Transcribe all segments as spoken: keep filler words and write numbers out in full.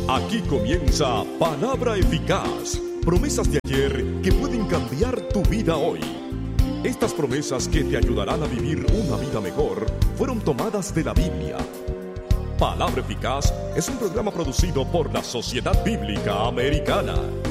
Aquí comienza Palabra Eficaz. Promesas de ayer que pueden cambiar tu vida hoy. Estas promesas que te ayudarán a vivir una vida mejor fueron tomadas de la Biblia. Palabra Eficaz es un programa producido por la Sociedad Bíblica Americana.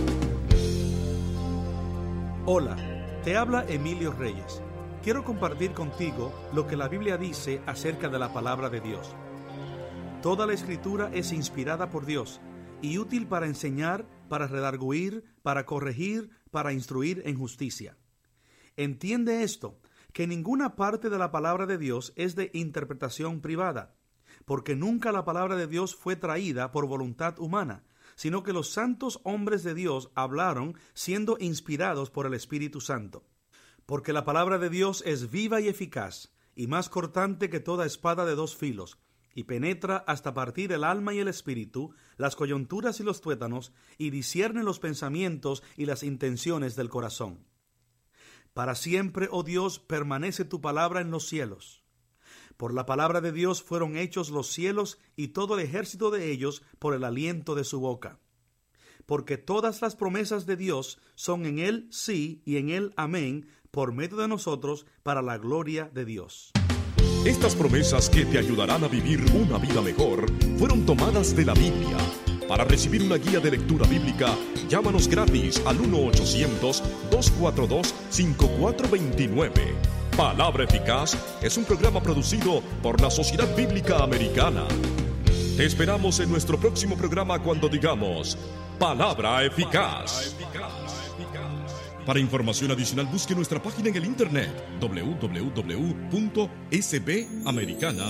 Hola, te habla Emilio Reyes. Quiero compartir contigo lo que la Biblia dice acerca de la palabra de Dios. Toda la Escritura es inspirada por Dios y útil para enseñar, para redarguir, para corregir, para instruir en justicia. Entiende esto, que ninguna parte de la palabra de Dios es de interpretación privada, porque nunca la palabra de Dios fue traída por voluntad humana, sino que los santos hombres de Dios hablaron siendo inspirados por el Espíritu Santo. Porque la palabra de Dios es viva y eficaz, y más cortante que toda espada de dos filos, y penetra hasta partir el alma y el espíritu, las coyunturas y los tuétanos, y discierne los pensamientos y las intenciones del corazón. Para siempre, oh Dios, permanece tu palabra en los cielos. Por la palabra de Dios fueron hechos los cielos y todo el ejército de ellos por el aliento de su boca. Porque todas las promesas de Dios son en Él sí y en Él amén, por medio de nosotros, para la gloria de Dios. Estas promesas que te ayudarán a vivir una vida mejor fueron tomadas de la Biblia. Para recibir una guía de lectura bíblica, llámanos gratis al uno ochocientos, dos cuatro dos, cinco cuatro dos nueve. Palabra Eficaz es un programa producido por la Sociedad Bíblica Americana. Te esperamos en nuestro próximo programa cuando digamos Palabra Eficaz. Para información adicional busque nuestra página en el internet doble u doble u doble u punto s b americana